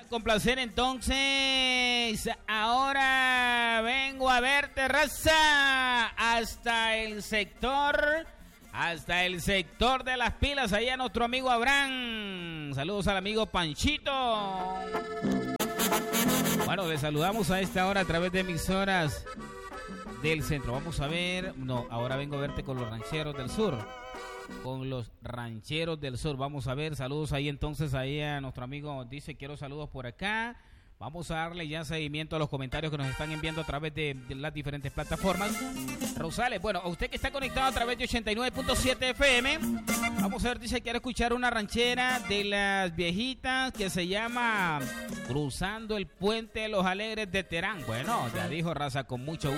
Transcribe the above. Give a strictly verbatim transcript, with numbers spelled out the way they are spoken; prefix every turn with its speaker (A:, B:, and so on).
A: complacer entonces. Ahora vengo a verte, raza, hasta el sector, hasta el sector de las pilas, ahí a nuestro amigo Abraham. Saludos al amigo Panchito. Bueno, le saludamos a esta hora a través de emisoras del centro. Vamos a ver, no, ahora vengo a verte con los rancheros del sur. Con los rancheros del sur. Vamos a ver, saludos ahí entonces, ahí a nuestro amigo dice quiero saludos por acá. Vamos a darle ya seguimiento a los comentarios que nos están enviando a través de, de las diferentes plataformas. Rosales, bueno, a usted que está conectado a través de ochenta y nueve punto siete F M, vamos a ver, dice quiere escuchar una ranchera de las viejitas que se llama Cruzando el Puente de los Alegres de Terán. Bueno, ya dijo, raza, con mucho gusto.